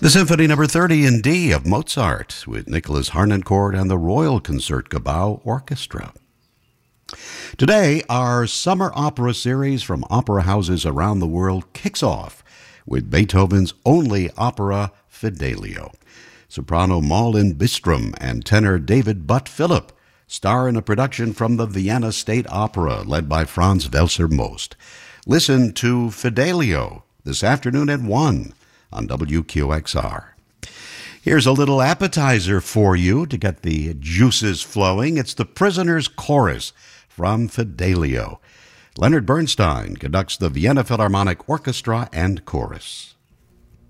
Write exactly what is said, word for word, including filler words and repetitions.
The Symphony Number thirty in D of Mozart with Nicholas Harnoncourt and the Royal Concertgebouw Orchestra. Today, our summer opera series from opera houses around the world kicks off with Beethoven's only opera, Fidelio. Soprano Malin Bistrom and tenor David Butt Philipp star in a production from the Vienna State Opera led by Franz Welser Most. Listen to Fidelio this afternoon at one on W Q X R. Here's a little appetizer for you to get the juices flowing. It's the Prisoner's Chorus from Fidelio. Leonard Bernstein conducts the Vienna Philharmonic Orchestra and Chorus.